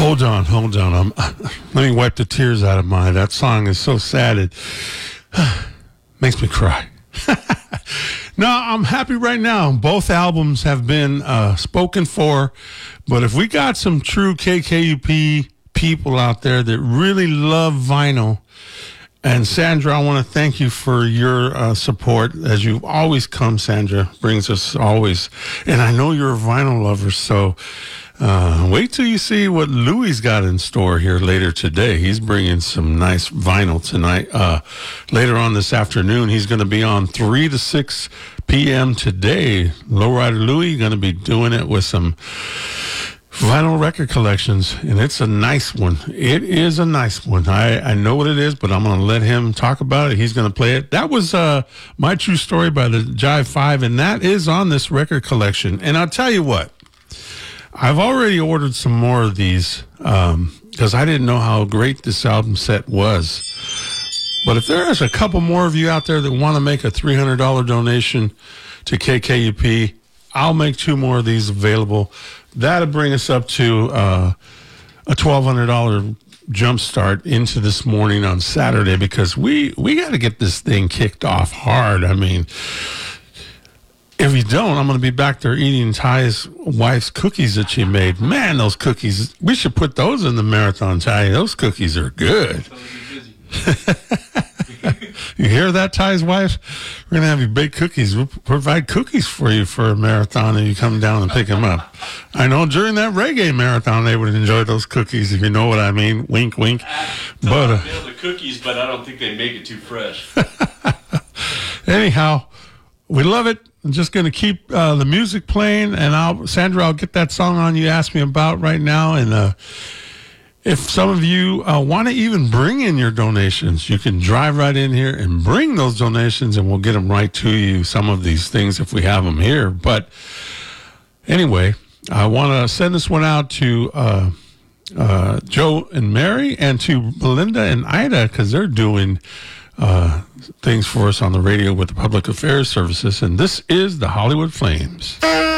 Hold on. Let me wipe the tears out of my eye. That song is so sad. It makes me cry. No, I'm happy right now. Both albums have been spoken for. But if we got some true KKUP people out there that really love vinyl, and Sandra, I want to thank you for your support, as you've always come. Sandra brings us always. And I know you're a vinyl lover, so wait till you see what Louie's got in store here later today. He's bringing some nice vinyl tonight. Later on this afternoon, he's going to be on 3 to 6 p.m. today. Lowrider Louie going to be doing it with some vinyl record collections, and it's a nice one. It is a nice one. I know what it is, but I'm going to let him talk about it. He's going to play it. That was My True Story by the Jive 5, and that is on this record collection. And I'll tell you what, I've already ordered some more of these because I didn't know how great this album set was. But if there's a couple more of you out there that want to make a $300 donation to KKUP, I'll make 2 more of these available. That'll bring us up to a $1,200 jump start into this morning on Saturday, because we got to get this thing kicked off hard. I mean, if you don't, I'm going to be back there eating Ty's wife's cookies that she made. Man, those cookies, we should put those in the marathon, Ty. Those cookies are good. You hear that, Ty's wife? We're going to have you bake cookies. We'll provide cookies for you for a marathon, and you come down and pick them up. I know during that reggae marathon, they would enjoy those cookies, if you know what I mean. Wink, wink. But the cookies, but I don't think they make it too fresh. Anyhow, we love it. I'm just going to keep the music playing, and Sandra, I'll get that song on you asked me about right now. And if some of you want to even bring in your donations, you can drive right in here and bring those donations, and we'll get them right to you, some of these things, if we have them here. But anyway, I want to send this one out to Joe and Mary, and to Belinda and Ida, because they're doing things for us on the radio with the Public Affairs Services. And this is the Hollywood Flames.